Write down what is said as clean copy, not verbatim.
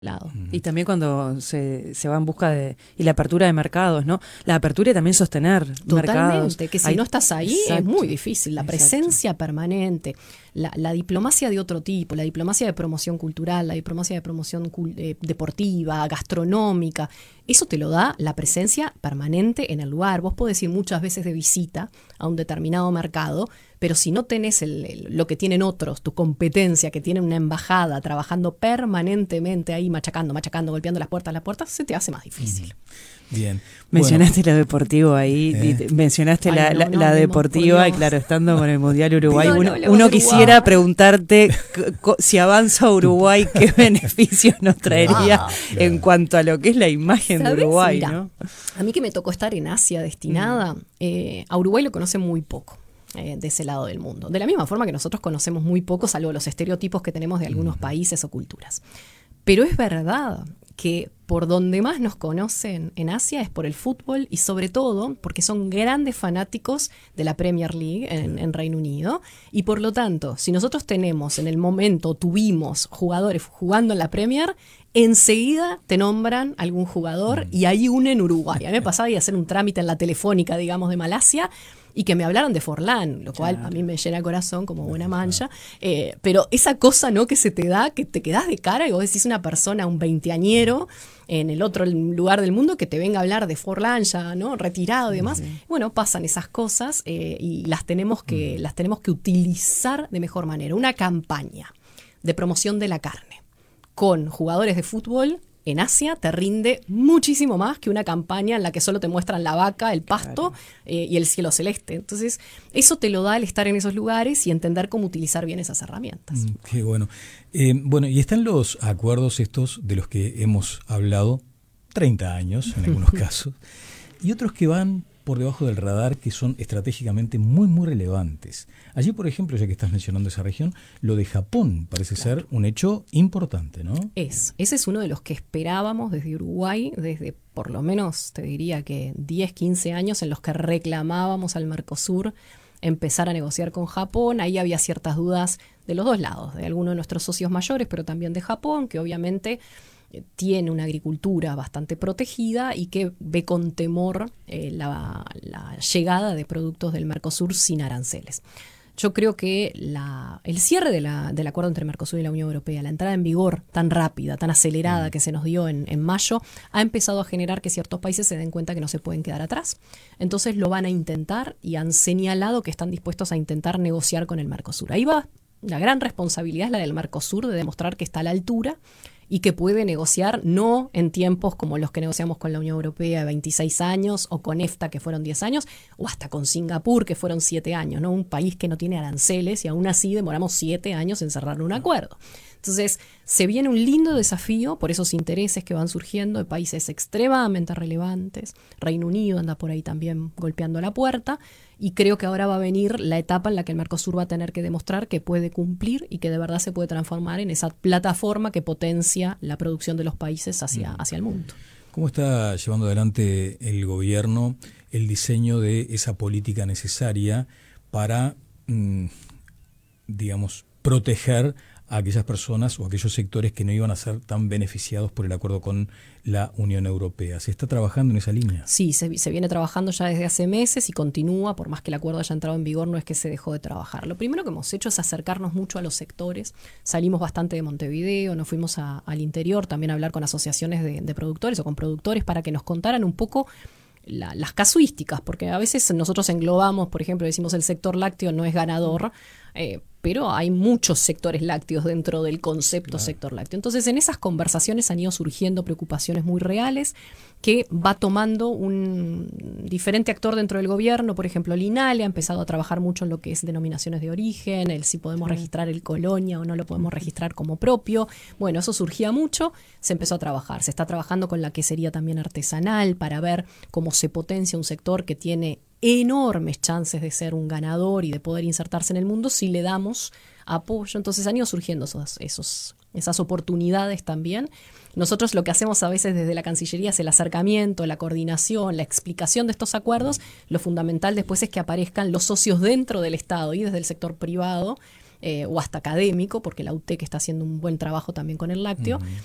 lado. Y también cuando se va en busca de, y la apertura de mercados, ¿no? La apertura y también sostener mercados. Totalmente, que si no estás ahí es muy difícil. La presencia permanente, la diplomacia de otro tipo, la diplomacia de promoción cultural, la diplomacia de promoción deportiva, gastronómica, eso te lo da la presencia permanente en el lugar. Vos podés ir muchas veces de visita a un determinado mercado, pero si no tenés lo que tienen otros, tu competencia, que tienen una embajada trabajando permanentemente ahí, machacando, golpeando las puertas, se te hace más difícil. Bien. Mencionaste lo deportivo ahí, mencionaste la deportiva, y claro, estando con el Mundial Uruguay, uno quisiera preguntarte si avanza Uruguay, qué beneficios nos traería en cuanto a lo que es la imagen de Uruguay. Mirá, ¿no? A mí que me tocó estar en Asia destinada, a Uruguay lo conocen muy poco. De ese lado del mundo. De la misma forma que nosotros conocemos muy poco, salvo los estereotipos que tenemos de algunos países o culturas. Pero es verdad que por donde más nos conocen en Asia es por el fútbol y sobre todo porque son grandes fanáticos de la Premier League en Reino Unido y por lo tanto, si nosotros tenemos en el momento, tuvimos jugadores jugando en la Premier, enseguida te nombran algún jugador y ahí unen Uruguay. A mí me pasaba ir a hacer un trámite en la telefónica, digamos, de Malasia y que me hablaron de Forlán, lo cual a mí me llena el corazón como buena mancha. Pero esa cosa, ¿no?, que se te da, que te quedás de cara y vos decís una persona, un veinteañero en el otro lugar del mundo que te venga a hablar de Forlán ya, ¿no?, retirado y demás. Bueno, pasan esas cosas y las tenemos que utilizar de mejor manera. Una campaña de promoción de la carne con jugadores de fútbol en Asia te rinde muchísimo más que una campaña en la que solo te muestran la vaca, el pasto y el cielo celeste. Entonces, eso te lo da el estar en esos lugares y entender cómo utilizar bien esas herramientas. Qué bueno. Bueno, y están los acuerdos estos de los que hemos hablado, 30 años en algunos casos, y otros que van por debajo del radar, que son estratégicamente muy, muy relevantes. Allí, por ejemplo, ya que estás mencionando esa región, lo de Japón parece ser un hecho importante, ¿no? Ese es uno de los que esperábamos desde Uruguay, desde por lo menos, te diría que 10, 15 años en los que reclamábamos al Mercosur empezar a negociar con Japón. Ahí había ciertas dudas de los dos lados, de algunos de nuestros socios mayores, pero también de Japón, que obviamente tiene una agricultura bastante protegida y que ve con temor la llegada de productos del Mercosur sin aranceles. Yo creo que el cierre del acuerdo entre Mercosur y la Unión Europea, la entrada en vigor tan rápida, tan acelerada que se nos dio en mayo, ha empezado a generar que ciertos países se den cuenta que no se pueden quedar atrás. Entonces lo van a intentar y han señalado que están dispuestos a intentar negociar con el Mercosur. Ahí va, la gran responsabilidad es la del Mercosur de demostrar que está a la altura y que puede negociar no en tiempos como los que negociamos con la Unión Europea de 26 años o con EFTA que fueron 10 años o hasta con Singapur que fueron 7 años, ¿no? Un país que no tiene aranceles y aún así demoramos 7 años en cerrar un acuerdo. Entonces, se viene un lindo desafío por esos intereses que van surgiendo de países extremadamente relevantes. Reino Unido anda por ahí también golpeando la puerta y creo que ahora va a venir la etapa en la que el Mercosur va a tener que demostrar que puede cumplir y que de verdad se puede transformar en esa plataforma que potencia la producción de los países hacia el mundo. ¿Cómo está llevando adelante el gobierno el diseño de esa política necesaria para, digamos, proteger a aquellas personas o aquellos sectores que no iban a ser tan beneficiados por el acuerdo con la Unión Europea? ¿Se está trabajando en esa línea? Sí, se viene trabajando ya desde hace meses y continúa, por más que el acuerdo haya entrado en vigor, no es que se dejó de trabajar. Lo primero que hemos hecho es acercarnos mucho a los sectores. Salimos bastante de Montevideo, nos fuimos al interior también a hablar con asociaciones de productores o con productores para que nos contaran un poco las casuísticas, porque a veces nosotros englobamos, por ejemplo, decimos el sector lácteo no es ganador, pero hay muchos sectores lácteos dentro del concepto sector lácteo. Entonces, en esas conversaciones han ido surgiendo preocupaciones muy reales que va tomando un diferente actor dentro del gobierno. Por ejemplo, el INALE ha empezado a trabajar mucho en lo que es denominaciones de origen, el si podemos registrar el Colonia o no lo podemos registrar como propio. Bueno, eso surgía mucho, se empezó a trabajar. Se está trabajando con la quesería también artesanal para ver cómo se potencia un sector que tiene enormes chances de ser un ganador y de poder insertarse en el mundo si le damos apoyo. Entonces han ido surgiendo esas oportunidades también. Nosotros lo que hacemos a veces desde la Cancillería es el acercamiento, la coordinación, la explicación de estos acuerdos. Lo fundamental después es que aparezcan los socios dentro del Estado y desde el sector privado o hasta académico, porque la UTEC está haciendo un buen trabajo también con el lácteo,